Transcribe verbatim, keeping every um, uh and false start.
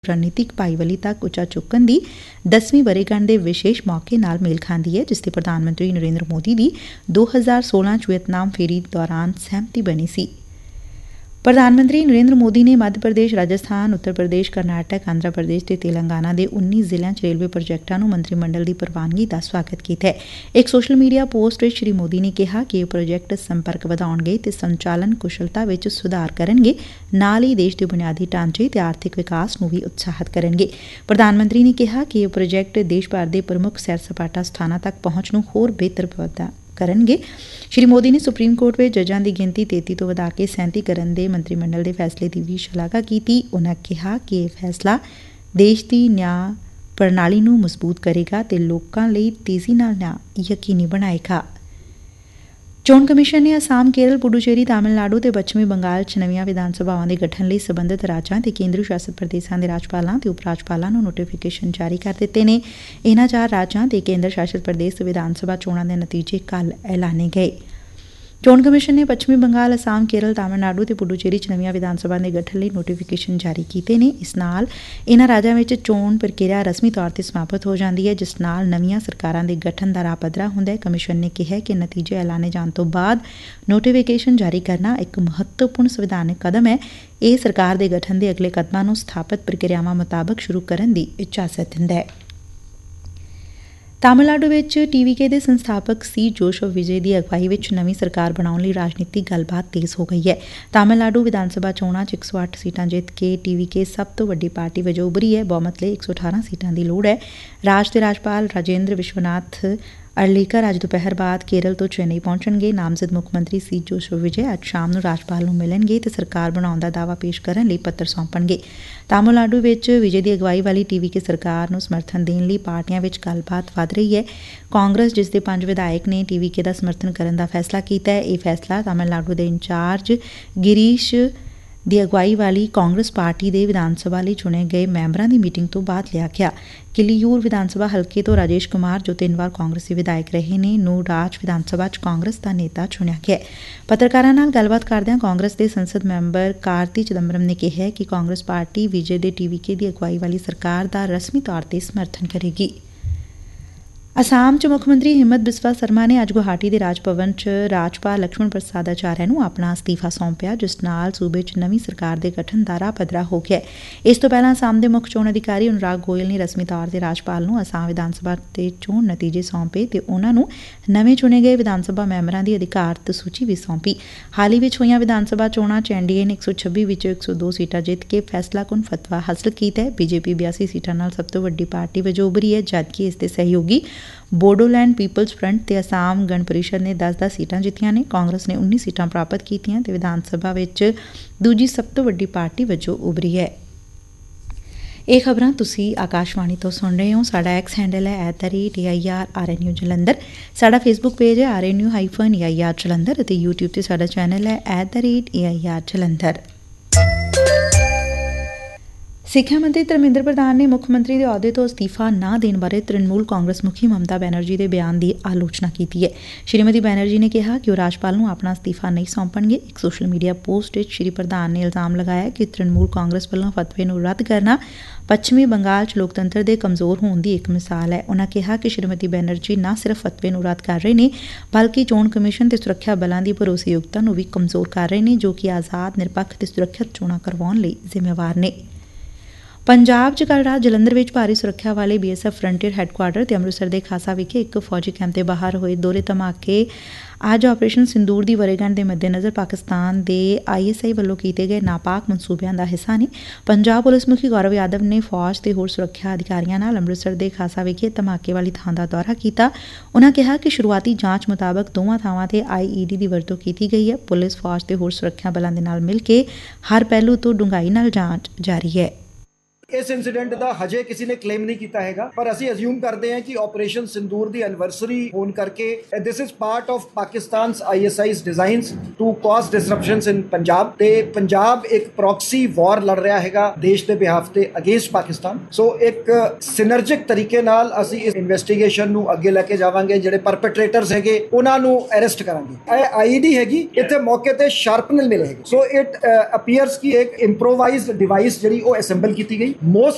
रणनीतिक भाईवाली तक उचा चुकन की दसवीं वरेगंढ के विशेष मौके नाल मेल खाती है, जिससे प्रधानमंत्री नरेंद्र मोदी की दो हज़ार सोलह च वियतनाम फेरी दौरान सहमति बनी सी। प्रधानमंत्री नरेंद्र मोदी ने मध्य प्रदेश, राजस्थान, उत्तर प्रदेश, करनाटक, आंध्र प्रदेश ते तेलंगाना के उन्नीस जिलों च रेलवे प्रोजैक्टां नूं मंत्रिमंडल की प्रवानगी का स्वागत किया है। एक social media post which Shri Modi ने कहा कि यह प्रोजैक्ट संपर्क वधाउणगे ते संचालन कुशलता विच सुधार करनगे, नाल ही देश के बुनियादी ढांचे ते आर्थिक विकास नूं भी उत्साहित करनगे। प्रधानमंत्री ने कहा कि यह प्रोजैक्ट देश भर के प्रमुख सैर सपाटा स्थानां तक पहुंच नूं होर बेहतर पैदा करनगे। श्री मोदी ने सुप्रीम कोर्ट में जजां की गिनती तेती तो वधा के सैंती करन दे मंत्रिमंडल के फैसले की भी शलाघा की। उन्होंने कहा कि यह फैसला देश की न्याय प्रणाली नूं मजबूत करेगा ते लोकां लई तेजी नाल न्याय यकीनी बनाएगा। चोण कमिशन ने आसाम, केरल, पुडुचेरी, तमिलनाडु ते पश्चिमी बंगाल च नवीं विधान सभावां दे गठन लई संबंधित राज्यां ते केंद्र शासित प्रदेशां दे राज्यपालां ते उप राज्यपालां नूं नोटिफिकेशन जारी कर दित्ते ने। इन्हां चार राज्यां ते केंद्र शासित प्रदेश दे विधान सभा चोणां दे नतीजे कल ऐलाने गए। चोण कमिशन ने पश्चिमी बंगाल, आसाम, केरल, तमिलनाडु ते पुडुचेरी च नवीं विधान सभा दे गठन लई नोटिफिकेशन जारी कीते ने। इस नाल इन्हां राज्यां विच चोण प्रक्रिया रस्मी तौर ते समाप्त हो जांदी है, जिस नाल नवीं सरकारां दे गठन दा राह पद्धरा हुंदा है। कमिशन ने कहा कि नतीजे ऐलाने जाण तो बाद नोटिफिकेशन जारी करना एक महत्वपूर्ण संविधानिक कदम है। यह सरकार दे गठन दे अगले कदमां नूं स्थापित प्रक्रियावां मुताबक शुरू करन दी इजाजत दिंदा है। तमिलनाडु विच टीवीके के संस्थापक सी जोशफ विजय की अगवाई विच नवीं सरकार बनाउण लई राजनीतिक गलबात तेज हो गई है। तमिलनाडु विधान सभा चोणां च एक सौ अठ सीटां जित के टीवीके सब तो वड्डी पार्टी वजों उभरी है। बहुमत लई एक सौ अठारह सीटां की लोड़ है। राज दे राज्यपाल राजेंद्र विश्वनाथ अर्लीकर अज दोपहर बाद केरल तो चेन्नई पहुंचणगे। नामजद मुख मंत्री सी जोशफ विजय अज शाम नूं राज्यपाल नूं मिलणगे ते सरकार बनाउण दा दावा पेश करन लई पत्र सौंपणगे। तमिलनाडु विच विजय की अगवाई वाली टीवीके सरकार नूं समर्थन देण लई पार्टियां विच गलबात वध रही है। कांग्रेस, जिस दे पंज विधायक ने टीवीके का समर्थन करन दा फैसला कीता है। यह फैसला तमिलनाडु के इंचार्ज गिरीश की अगवाई वाली कांग्रेस पार्टी के विधान सभा लई चुने गए मैंबरां की मीटिंग तो बाद लिया गया। किलीयूर विधान सभा हल्के तो राजेश कुमार, जो तीन बार कांग्रेसी विधायक रहे ने, नूं राज विधान सभा च कांग्रेस का नेता चुनिया गया। पत्रकारां नाल गलबात करदिआं कांग्रेस के संसद मैंबर कार्ती चिदंबरम ने कहा कि कांग्रेस पार्टी विजय दे टीवीके की अगवाई वाली सरकार का रस्मी तौर पर समर्थन करेगी। असम च मुख मंत्री हिमंत बिस्वा शर्मा ने अज गुवाहाटी के राज भवन च राज्यपाल लक्ष्मण प्रसाद आचार्य नूं अपना अस्तीफा सौंपिया, जिस नाल सूबे च नवीं सरकार के गठन दा राह पद्धरा हो गया। इस तो पहलां असम के मुख चोण अधिकारी अनुराग गोयल ने रस्मी तौर पर राज्यपाल नूं असम विधान सभा के चोण नतीजे सौंपे ते उन्हां नूं नवें चुने गए विधान सभा मैंबरां की अधिकारत सूची भी सौंपी। हाल ही विच होईआं विधान सभा चोणां च एनडीए ने एक सौ छब्बी विचों एक सौ दो सीटां जित के फैसलाकुन फतवा हासिल कीता है। बीजेपी बयासी सीटां नाल सब तो वड्डी पार्टी वजों उभरी है, जबकि इसके सहयोगी बोडोलैंड पीपल्स फ्रंट ते असम गण परिषद ने दस दस सीटां जित्तियां ने। कांग्रेस ने उन्नीस सीटां प्राप्त कीतियां ते विधान सभा विच दूजी सब तो वड्डी पार्टी वजों उभरी है। ਇਹ ਖਬਰਾਂ ਤੁਸੀਂ ਆਕਾਸ਼ਵਾਣੀ ਤੋਂ ਸੁਣ ਰਹੇ ਹੋ। ਸਾਡਾ ਐਕਸ ਹੈਂਡਲ ਹੈ at the rate A I R R N U Jalandhar. ਸਾਡਾ ਫੇਸਬੁੱਕ ਪੇਜ ਹੈ R N U hyphen A I R Jalandhar ਅਤੇ ਯੂਟਿਊਬ ਤੇ ਸਾਡਾ ਚੈਨਲ ਹੈ at the rate A I R Jalandhar. ਸਿੱਖਿਆ ਮੰਤਰੀ ਧਰਮਿੰਦਰ ਪ੍ਰਧਾਨ ਨੇ ਮੁੱਖ ਮੰਤਰੀ ਦੇ ਅਹੁਦੇ ਤੋਂ ਅਸਤੀਫਾ ਨਾ ਦੇਣ ਬਾਰੇ ਤ੍ਰਿਣਮੂਲ ਕਾਂਗਰਸ ਮੁਖੀ ਮਮਤਾ ਬੈਨਰਜੀ ਦੇ ਬਿਆਨ ਦੀ ਆਲੋਚਨਾ ਕੀਤੀ ਹੈ। ਸ਼੍ਰੀਮਤੀ ਬੈਨਰਜੀ ਨੇ ਕਿਹਾ ਕਿ ਉਹ ਰਾਜਪਾਲ ਨੂੰ ਆਪਣਾ ਅਸਤੀਫਾ ਨਹੀਂ ਸੌਂਪਣਗੇ। ਇੱਕ ਸੋਸ਼ਲ ਮੀਡੀਆ ਪੋਸਟ ਵਿੱਚ ਸ਼੍ਰੀ ਪ੍ਰਧਾਨ ਨੇ ਇਲਜ਼ਾਮ ਲਗਾਇਆ ਕਿ ਤ੍ਰਿਣਮੂਲ ਕਾਂਗਰਸ ਵੱਲੋਂ ਫਤਵੇ ਨੂੰ ਰੱਦ ਕਰਨਾ ਪੱਛਮੀ ਬੰਗਾਲ 'ਚ ਲੋਕਤੰਤਰ ਦੇ ਕਮਜ਼ੋਰ ਹੋਣ ਦੀ ਇੱਕ ਮਿਸਾਲ ਹੈ। ਉਨ੍ਹਾਂ ਕਿਹਾ ਕਿ ਸ਼੍ਰੀਮਤੀ ਬੈਨਰਜੀ ਨਾ ਸਿਰਫ ਫਤਵੇ ਨੂੰ ਰੱਦ ਕਰ ਰਹੇ ਨੇ, ਬਲਕਿ ਚੋਣ ਕਮਿਸ਼ਨ ਤੇ ਸੁਰੱਖਿਆ ਬਲਾਂ ਦੀ ਭਰੋਸੇਯੋਗਤਾ ਨੂੰ ਵੀ ਕਮਜ਼ੋਰ ਕਰ ਰਹੇ ਨੇ, ਜੋ ਕਿ ਆਜ਼ਾਦ, ਨਿਰਪੱਖ ਤੇ ਸੁਰੱਖਿਅਤ ਚੋਣਾਂ ਕਰਵਾਉਣ ਲਈ ਜ਼ਿੰਮੇਵਾਰ ਨੇ। ਪੰਜਾਬ 'ਚ ਕੱਲ੍ਹ ਰਾਤ ਜਲੰਧਰ ਵਿੱਚ ਭਾਰੀ ਸੁਰੱਖਿਆ ਵਾਲੇ B S F frontier headquarter ਤੇ ਅੰਮ੍ਰਿਤਸਰ ਦੇ ਖਾਸਾ ਵਿਖੇ ਇੱਕ ਫੌਜੀ ਕੈਂਪ ਦੇ ਬਾਹਰ ਹੋਏ ਦੋਹਰੇ ਧਮਾਕੇ ਅੱਜ ਆਪਰੇਸ਼ਨ ਸਿੰਦੂਰ ਦੀ ਵਰ੍ਹੇਗੰਢ ਦੇ ਮੱਦੇਨਜ਼ਰ ਪਾਕਿਸਤਾਨ ਦੇ ਆਈ ਐਸ ਆਈ ਵੱਲੋਂ ਕੀਤੇ ਗਏ ਨਾਪਾਕ ਮਨਸੂਬਿਆਂ ਦਾ ਹਿੱਸਾ ਨੇ। ਪੰਜਾਬ ਪੁਲਿਸ ਮੁਖੀ ਗੌਰਵ ਯਾਦਵ ਨੇ ਫੌਜ ਤੇ ਹੋਰ ਸੁਰੱਖਿਆ ਅਧਿਕਾਰੀਆਂ ਨਾਲ ਅੰਮ੍ਰਿਤਸਰ ਦੇ ਖਾਸਾ ਵਿਖੇ ਧਮਾਕੇ ਵਾਲੀ ਥਾਂ ਦਾ ਦੌਰਾ ਕੀਤਾ। ਉਨ੍ਹਾਂ ਕਿਹਾ ਕਿ ਸ਼ੁਰੂਆਤੀ ਜਾਂਚ ਮੁਤਾਬਕ ਦੋਵਾਂ ਥਾਵਾਂ ਤੇ ਆਈ ਈ ਡੀ ਦੀ ਵਰਤੋਂ ਕੀਤੀ ਗਈ ਹੈ। ਪੁਲਿਸ, ਫੌਜ ਤੇ ਹੋਰ ਸੁਰੱਖਿਆ ਬਲਾਂ ਦੇ ਨਾਲ ਮਿਲ ਕੇ ਹਰ ਪਹਿਲੂ ਤੋਂ ਡੂੰਘਾਈ ਨਾਲ ਜਾਂਚ ਜਾਰੀ ਹੈ। ਇਸ ਇਨਸੀਡੈਂਟ ਦਾ ਹਜੇ ਕਿਸੇ ਨੇ ਕਲੇਮ ਨਹੀਂ ਕੀਤਾ ਹੈਗਾ, ਪਰ ਅਸੀਂ ਅਸਿਊਮ ਕਰਦੇ ਹਾਂ ਕਿ ਆਪਰੇਸ਼ਨ ਸਿੰਦੂਰ ਦੀ ਐਨਵਰਸਰੀ ਹੋਣ ਕਰਕੇ this is part of ਪਾਕਿਸਤਾਨਸ I S eyes designs to ਕਾਜ਼ ਡਿਸਰਪਸ਼ਨਸ ਇਨ ਪੰਜਾਬ। ਤੇ ਪੰਜਾਬ ਇੱਕ ਪ੍ਰੋਕਸੀ ਵਾਰ ਲੜ ਰਿਹਾ ਹੈਗਾ ਦੇਸ਼ ਦੇ ਬਿਹਾਫ ਤੇ ਅਗੇਂਸਟ ਪਾਕਿਸਤਾਨ। ਸੋ ਇੱਕ ਸਿਨਰਜਿਕ ਤਰੀਕੇ ਨਾਲ ਅਸੀਂ ਇਸ ਇਨਵੈਸਟੀਗੇਸ਼ਨ ਨੂੰ ਅੱਗੇ ਲੈ ਕੇ ਜਾਵਾਂਗੇ। ਜਿਹੜੇ ਪਰਪੇਟਰੇਟਰਸ ਹੈਗੇ ਉਹਨਾਂ ਨੂੰ ਅਰੈਸਟ ਕਰਾਂਗੇ। ਇਹ ਆਈ ਡੀ ਹੈਗੀ, ਇੱਥੇ ਮੌਕੇ ਤੇ ਸ਼ਾਰਪਨਰ ਮਿਲੇ ਹੈਗੇ। ਸੋ ਇਟ ਅਪੀਅਰਸ ਕਿ ਇੱਕ ਇੰਪਰੋਵਾਈਜ਼ਡ ਡਿਵਾਈਸ ਜਿਹੜੀ ਉਹ ਅਸੈਂਬਲ ਕੀਤੀ ਗਈ। most